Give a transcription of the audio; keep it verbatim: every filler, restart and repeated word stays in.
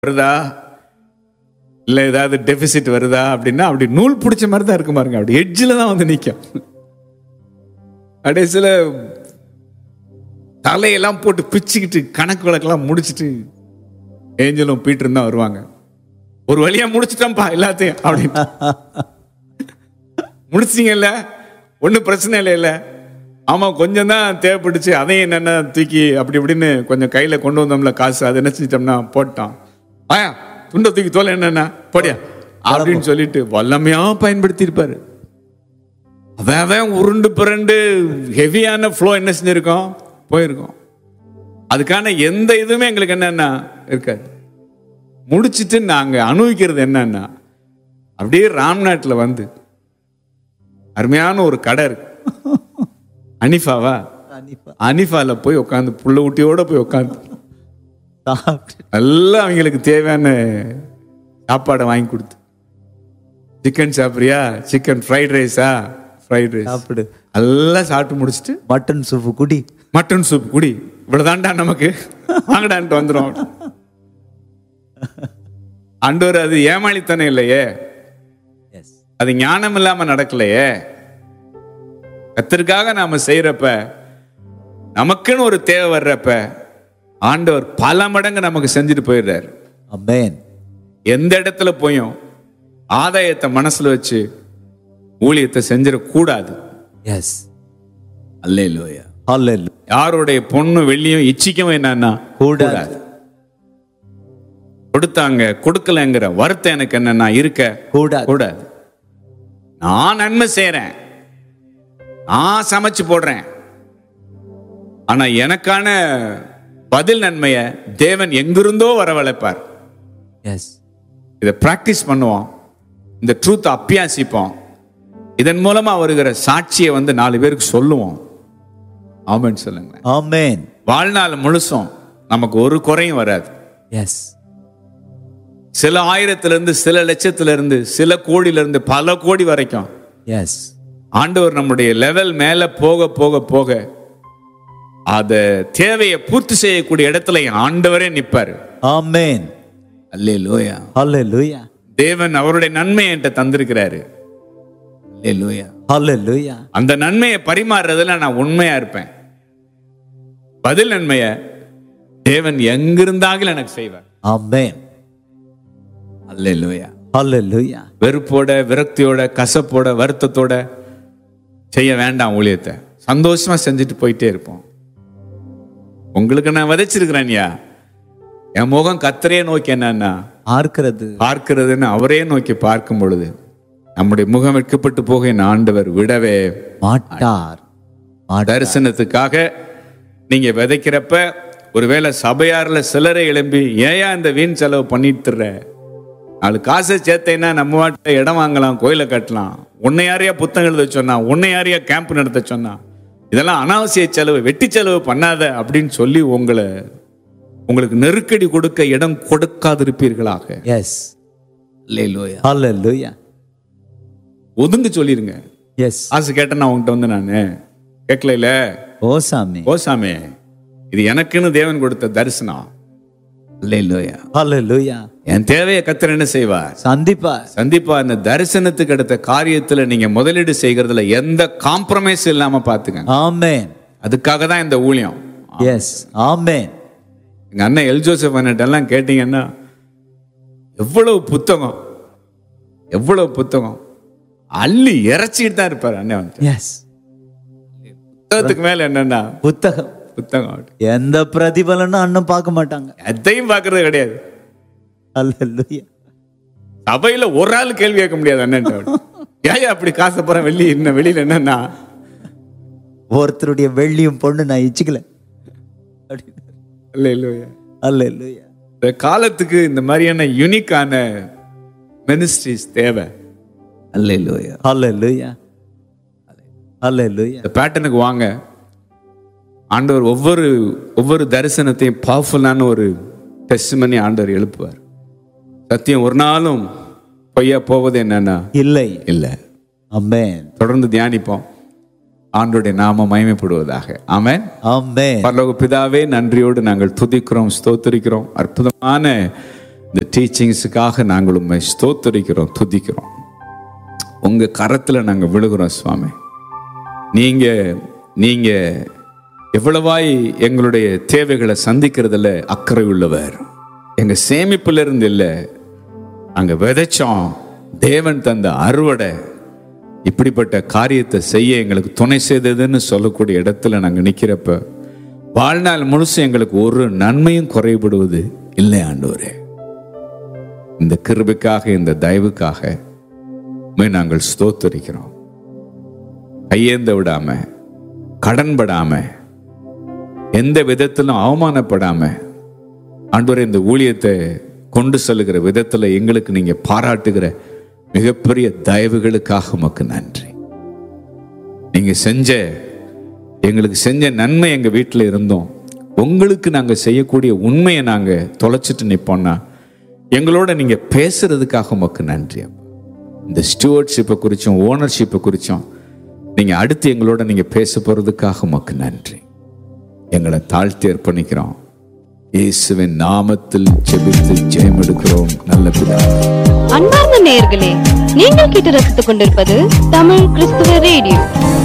வருதா இல்லை ஏதாவது டெபிசிட் வருதா அப்படின்னா அப்படி நூல் பிடிச்ச மாதிரி தான் இருக்கு பாருங்க. அப்படி எட்ஜில் தான் வந்து நிற்கும். கடைசியில் தலையெல்லாம் போட்டு பிச்சுக்கிட்டு கணக்கு வழக்கெல்லாம் முடிச்சுட்டு ஏஞ்சலும் பீட்டரும் தான் வருவாங்க. ஒரு வழியா முடிச்சிட்டோம்ப்பா எல்லாத்தையும் அப்படின்னு. முடிச்சிங்கல்ல, ஒன்றும் பிரச்சனை இல்லை இல்லை ஆமாம் கொஞ்சம் தான் தேவைப்பட்டுச்சு, அதையும் என்னென்ன தூக்கி அப்படி இப்படின்னு கொஞ்சம் கையில் கொண்டு வந்தோம்ல காசு, அதை என்ன செஞ்சிட்டோம்னா போட்டோம். ஆயா துண்டை தூக்கி தோலை என்னென்ன போடியா அப்படின்னு சொல்லிட்டு வல்லமையா பயன்படுத்தி இருப்பாரு. அவன் உருண்டு புரண்டு ஹெவியான ஃப்ளோ என்ன செஞ்சிருக்கோம் போயிருக்கோம். அதுக்கான எந்த இதுவுமே எங்களுக்கு என்னன்னா இருக்காது. முடிச்சுட்டு நாங்க அனுபவிக்கிறது என்னன்னா அப்படியே ராம்நாட்டில் வந்து அருமையான ஒரு கடை இருக்கு, அனிஃபாவா, அனிஃபால போய் உட்காந்து புள்ள ஊட்டியோட போய் உட்காந்து எல்லாம் அவங்களுக்கு தேவையான சாப்பாடை வாங்கி கொடுத்து, சிக்கன் சாப்பிட்றியா, சிக்கன் ஃப்ரைட் ரைஸா, ஃப்ரைட் ரைஸ் சாப்பிடு, எல்லாம் சாப்பிட்டு முடிச்சுட்டு மட்டன் சூப்பு குடி, மட்டன் சூப் குடி, இவ்வளவுதான்டா நமக்கு வாங்கடான்ட்டு வந்துடும். ஆண்டவர் அது ஏமாளித்தனம் இல்லையே, அது ஞானம் இல்லாம நடக்கலையே. கர்த்தருக்காக நாம செய்யறப்ப, நமக்குன்னு ஒரு தேவை வர்றப்ப ஆண்டவர் பல மடங்கு நமக்கு செஞ்சுட்டு போயிடுறாரு. ஆமென். எந்த இடத்துல போயும் ஆதாயத்தை மனசுல வச்சு ஊழியத்தை செஞ்சிடக்கூடாது. எஸ், அல்லேலூயா, அல்லேலூயா. யாருடைய பொண்ணு வெள்ளியும் இச்சிக்கவும் என்னன்னா கூடாது. கொடுத்தாங்க கொடுக்கலங்கிற வருத்தம் எனக்கு என்னன்னா இருக்க கூடாது கூடாது. நான் நன்மை செய்யறேன், நான் சமைச்சு போடுறேன், ஆனா எனக்கான பதில் நன்மைய தேவன் எங்கிருந்தோ வரவழைப்பார். எஸ், இதை பிராக்டிஸ் பண்ணுவோம், இந்த ட்ரூத் அப்பியாசிப்போம், இதன் மூலமா வருகிற சாட்சியை வந்து நாலு பேருக்கு சொல்லுவோம். ஆமென் சொல்லுங்க. ஆமென். வாழ்நாள் முழுசும் நமக்கு ஒரு குறையும் வராது. எஸ், சில ஆயிரத்துல இருந்து சில லட்சத்துல இருந்து சில கோடியில இருந்து பல கோடி வரைக்கும் எஸ், ஆண்டவர் நம்முடைய லெவல் மேல போக போக போக அத தேவையை பூர்த்தி செய்யக்கூடிய இடத்துல ஆண்டவரே நிப்பாரு. ஆமென். அல்லேலூயா, அல்லேலூயா. தேவன் அவருடைய நன்மையை என்கிட்ட தந்திருக்கிறாரு. அல்லேலூயா, அல்லேலூயா. அந்த நன்மையை பரிமாறுறதுல நான் உண்மையா இருப்பேன். பதில் நன்மைய தேவன் எங்கிருந்தாலும் எனக்கு செய்வார். ஆமென். அல்லேலூயா, அல்லேலூயா. வெறுப்போட, விரக்தியோட, கசப்போட, வருத்தத்தோட செய்ய வேண்டாம். ஊழியத்தை சந்தோஷமா செஞ்சுட்டு போயிட்டே இருப்போம். உங்களுக்கு நான் விதைச்சிருக்கிறேன்யா, என் முகம் கர்த்தரையே நோக்கி என்னன்னா பார்க்கிறது பார்க்கிறதுன்னு அவரே நோக்கி பார்க்கும் பொழுது நம்முடைய முகம் வெட்கப்பட்டு போக என் ஆண்டவர் விடவே மாட்டார். தரிசனத்துக்காக நீங்க விதைக்கிறப்ப ஒருவேளை சபையார்ல சிலரை எழும்பி ஏயா இந்த வீண் செலவு பண்ணிட்டுற, நாலு காசை சேர்த்தேன்னா நம்ம வாட்ட இடம் வாங்கலாம், கோயிலை கட்டலாம், உன்னை யாரையா புத்தகம் எழுத சொன்னா, உன்னை யாரையா கேம்ப் நடத்த சொன்னா, இதெல்லாம் அனாவசிய செலவு, வெட்டி செலவு பண்ணாத அப்படின்னு சொல்லி உங்களை உங்களுக்கு நெருக்கடி கொடுக்க இடம் கொடுக்காதிருப்பீர்களாக. எஸ், அல்லேலூயா, அல்லேலூயா. ஒதுங்க சொல்லிருங்க. எஸ், ஆசை கேட்டேன் நான் உங்ககிட்ட வந்து நானு கேட்கல. ஓ சாமி, ஓ சாமி, இது எனக்குன்னு தேவன் கொடுத்த தரிசனம். அல்லேலூயா, அல்லேலூயா. என் தேவையை கர்த்தர் என்ன செய்வார்? சந்திப்பா சந்திப்பா. இந்த தரிசனத்துக்கு அடுத்த காரியத்துல நீங்க முதலீடு செய்கிறதுல எந்த காம்ப்ரமைஸ் இல்லாம பாத்துங்க. ஆமென். அதுக்காக தான் இந்த ஊழியம். எஸ், ஆமென். எங்க அண்ணன் எல் ஜோசப் அண்ணன் கேட்டீங்கன்னா எவ்வளவு புத்தகம், எவ்வளவு புத்தகம் அள்ளி இறைச்சிட்டு தான் இருப்பாரு அண்ணன் வந்து. எஸ், புத்தகத்துக்கு மேல என்னன்னா புத்தகம் புத்தகம். எந்த பிரதிபலனும் அண்ணன் பார்க்க மாட்டாங்க, எதையும் பார்க்கறது கிடையாது. அல்லேலூயா. சபையில ஒரு ஆள் கேள்வி கேட்க முடியாது அண்ணன். ஏன் அப்படி காசை போற வெள்ளி என்ன வெளியில என்னன்னா ஒருத்தருடைய வெள்ளியும் பொண்ணு நான் இச்சிக்கல. அல்லேலூயா, அல்லேலூயா. இந்த காலத்துக்கு இந்த மாதிரியான யூனிக்கான மினிஸ்ட்ரிஸ் தேவை. அல்லேலூயா, அல்லேலூயா, அல்லேலூயா. இந்த பேட்டர்னுக்கு வாங்க. ஆண்டவர் ஒவ்வொரு ஒவ்வொரு தரிசனத்தையும் பவர்ஃபுல்லான ஒரு டெஸ்டிமனி ஆண்டவர் எழுப்புவார். சத்தியம் ஒரு நாளும் பொய்யா போவது என்னன்னா இல்லை இல்லை. ஆமென். தொடர்ந்து தியானிப்போம். ஆண்டவருடைய நாமம் மகிமைப்படுவதாக. ஆமென், ஆமென். பரலோக பிதாவே, நன்றியோடு நாங்கள் துதிக்கிறோம், ஸ்தோத்திரிக்கிறோம். அற்புதமான இந்த டீச்சிங்ஸுக்காக நாங்கள் உண்மை ஸ்தோத்தரிக்கிறோம், துதிக்கிறோம். உங்க கரத்துல நாங்க விழுகிறோம் சுவாமி. நீங்க நீங்க எவ்வளவாய் எங்களுடைய தேவைகளை சந்திக்கிறதுல அக்கறை உள்ளவர். எங்க சேமிப்புல இருந்து இல்லை, அங்க விதைச்சோம், தேவன் தந்த அறுவடை இப்படிப்பட்ட காரியத்தை செய்ய எங்களுக்கு துணை செய்ததுன்னு சொல்லக்கூடிய இடத்துல நாங்க நிக்கிறப்ப வாழ்நாள் முழுசு எங்களுக்கு ஒரு நன்மையும் குறைபடுவது இல்லை ஆண்டவரே. இந்த கிருபைக்காக, இந்த தயவுக்காக நாங்கள் ஸ்தோத்தரிக்கிறோம். கையேந்த விடாம, கடன்படாம, எந்த விதத்திலும் அவமானப்படாம ஆண்டவரே இந்த ஊழியத்தை கொண்டு செல்லுகிற விதத்துல எங்களுக்கு நீங்க பாராட்டுகிற மிகப்பெரிய தயவுகளுக்காக உமக்கு நன்றி. நீங்க செஞ்ச எங்களுக்கு செஞ்ச நன்மை எங்க வீட்டில் இருந்தோம், உங்களுக்கு நாங்க செய்யக்கூடிய உண்மையை நாங்க தொலைச்சிட்டு நிப்போம்னா எங்களோட நீங்க பேசுறதுக்காக உமக்கு நன்றி. இந்த ஸ்டூவர்ட்ஷிப்பை குறிச்சும் ஓனர்ஷிப்பை குறிச்சும் நீங்க அடுத்து எங்களோட நீங்க பேச போறதுக்காக உமக்கு நன்றி. எங்களை தாழ்த்தி அர்ப்பணிக்கிறோம். இயேசுவின் நாமத்தில் ஜெபித்து ஜெயம் எடுக்கிறோம் நல்ல பிதாவே. அன்பார்ந்த நேயர்களே, நீங்கள் கேட்டு ரசித்துக் கொண்டிருப்பது தமிழ் கிறிஸ்துவ ரேடியோ.